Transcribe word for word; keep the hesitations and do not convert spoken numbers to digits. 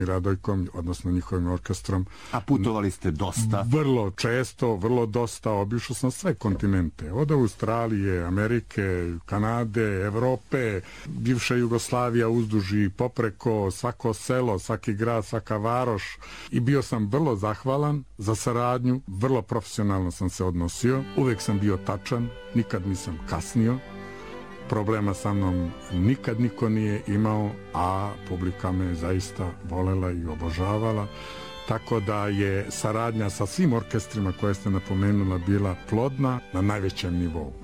Radojkom, odnosno njihovim orkestrom. A putovali ste dosta? Vrlo često, vrlo dosta. Obišao sam sve kontinente. Od Australije, Amerike, Kanade, Evrope, bivša Jugoslavija uzduž i popreko, svako selo, svaki grad, svaka varoš. I bio sam vrlo zahvalan za saradnju. Vrlo profesionalno sam se odnosio. Uvek sam bio tačan, nikad nisam kasnio. Problema sa mnom nikad niko nije imao, a publika me zaista volela i obožavala. Tako da je saradnja sa svim orkestrima koje ste napomenula bila plodna na najvećem nivou.